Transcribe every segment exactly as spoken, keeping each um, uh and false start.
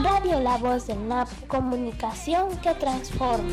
Radio La Voz del Napo, comunicación que transforma.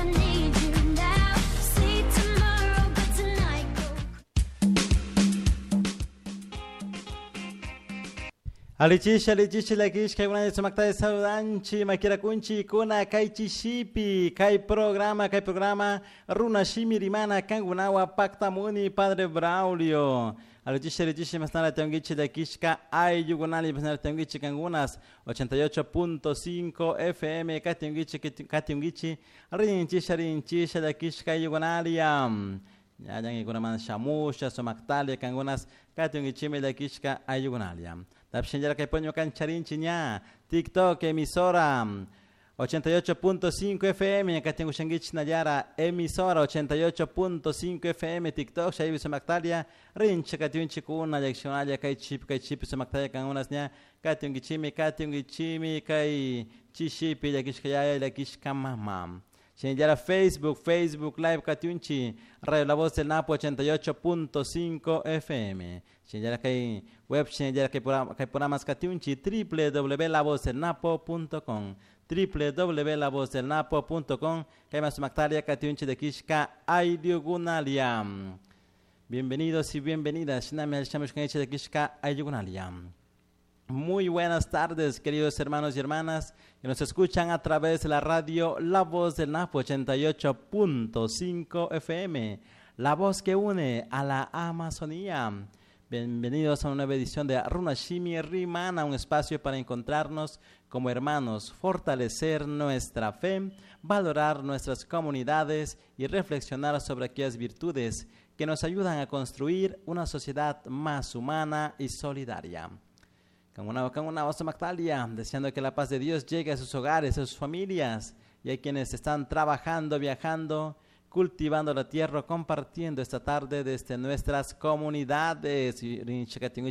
Alichisha, alichisha, lakish, kay una de sumakta de saudanchi, makira kunchi, kuna kay chishipi, kay programa, kay programa, runa shimi rimana, kangunawa, pacta muni, padre Braulio. Alichisha, alichisha, masnara teongichi de kishka, ay yugunali, masnara teongichi kangunas, ochenta y ocho punto cinco F M, kationgichi, kationgichi, rinchisha, rinchisha, de kishka, yugunaliam. Ya yang igunaman shamusha, somaktalia, kangunas, kationgichi, de kishka, ay yugunaliam. Tapshinjara que ponyo cancharin chiña, TikTok, emisora ochenta y ocho punto cinco F M, acá tengo Shangich Nayara, emisora ochenta y ocho punto cinco F M, TikTok, Shaibi Samactalia, Rincha, Katiun Chikuna, Yakshionalia, Kai Chip, Kai Chip, Samactalia, Kangunas Nya, Katiun Gichimi, Katiun Gichimi, Kai Chishipi, Yakishkaya, Yakishkamamam. Shinjara Facebook, Facebook Live, Katiunchi, Radio La Voz del Napo ochenta y ocho punto cinco F M. Shinjara Kai web, Shinjara Kai programas Katiunchi, w w w punto la voz del napo punto com, w w w punto la voz del napo punto com, Kai más Mactalia Katiunchi de Kishka, Ayugunalia. Bienvenidos y bienvenidas, Shiname el Shamush Kanichi de Kishka, Ayugunalia. Muy buenas tardes, queridos hermanos y hermanas que nos escuchan a través de la radio La Voz del Napo ochenta y ocho punto cinco F M, la voz que une a la Amazonía. Bienvenidos a una nueva edición de Runashimi Rimana, un espacio para encontrarnos como hermanos, fortalecer nuestra fe, valorar nuestras comunidades y reflexionar sobre aquellas virtudes que nos ayudan a construir una sociedad más humana y solidaria. Con una, con una voz Mactalia, deseando que la paz de Dios llegue a sus hogares, a sus familias, y a quienes están trabajando, viajando, cultivando la tierra, compartiendo esta tarde desde nuestras comunidades. Hoy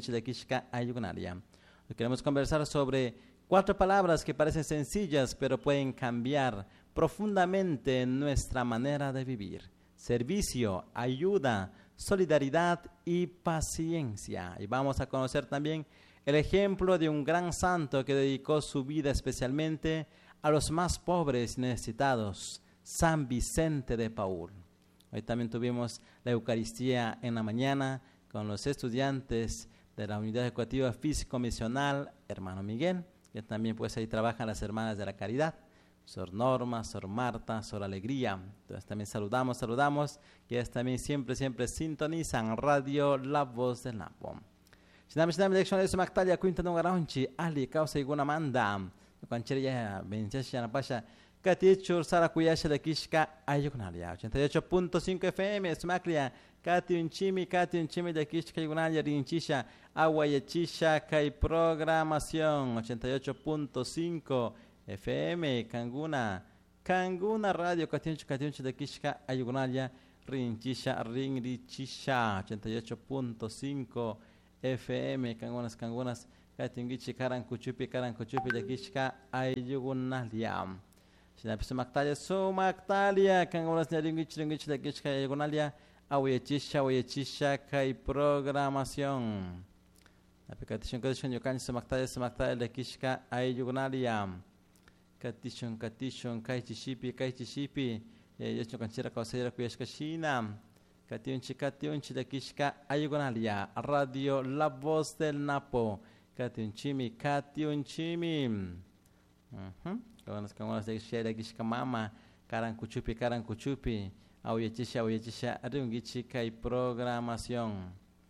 queremos conversar sobre cuatro palabras que parecen sencillas, pero pueden cambiar profundamente nuestra manera de vivir: servicio, ayuda, solidaridad y paciencia. Y vamos a conocer también el ejemplo de un gran santo que dedicó su vida especialmente a los más pobres y necesitados, San Vicente de Paúl. Hoy también tuvimos la Eucaristía en la mañana con los estudiantes de la Unidad Educativa Físico-Misional, hermano Miguel, que también pues ahí trabajan las hermanas de la caridad, Sor Norma, Sor Marta, Sor Alegría. Entonces también saludamos, saludamos, que ellas también siempre, siempre sintonizan Radio La Voz del Napo. Sinami sinami direction de Mactalia Quinta no Garanchi Ali causa iguna manda Cancheria Benciasha Napasha Katichur Sara Kuyasha de Kishka Ayugunalia ochenta y ocho punto cinco F M Smaclia Kati Unchimi Kati Unchimi de Kishka Ayugunalia Rinchisha Agua Yachisha Kai Programación ochenta y ocho punto cinco F M Kanguna Kanguna Radio Katiunchi Katiunchi de Kishka Ayugunalia Rinchisha Ringrichisha ochenta y ocho punto cinco F M, Kangunas, Kangunas, Katingichi, Karan Kuchupi, Karan Kuchupi, de Kishka, Ayugunalia. Sinapis Mactalia, so Mactalia, Kangunas, Ringichi, Ringichi, de Kishka, Ayugunalia, Awayachisha, Awayachisha, Kai Programación. La Pecatition, Catition, Yokan, Samactalia, Samactalia, de Kishka, Ayugunalia. Catition, Catition, Kai Chishipi, Kai Chishipi, Yocho Canchera, Causera, Kuyashkashina. Katiunchi, Katiunchi de Kishka Ayugunalia, Radio La Voz del Napo, Katiunchimi, Katiunchimi. Kawanas kawanas de Kishka de Kishka Mama, Karan Kuchupi, Karan Kuchupi, Auyachisha, Auyachisha, Riungichi, Kai Programación.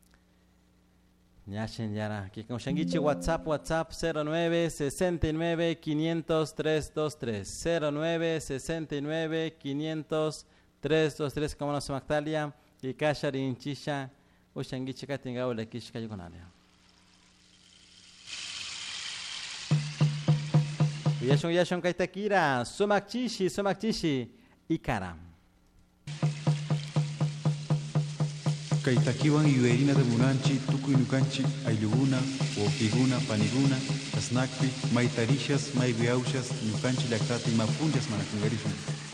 Nyashen Yara, que con Shangichi WhatsApp, WhatsApp cero nueve sesenta y nueve quinientos tres dos tres, cero nueve sesenta y nueve quinientos tres dos tres, como nos Mactalia. Y Kasha Rinchisha, Ushangichi Katingao, la Kishka Yugonalia. Yashon Yashon Kaitakira, Sumakchishi, Sumakchishi, Ikara. Kaitakiwan Iberina de Munanchi, Tukuinukanchi, Ailuguna, Okiguna, Paniguna, Asnakpi, Maitarishas, Maibiaushas, Nukanchi Lactati, Mapunjas Manakungarishun.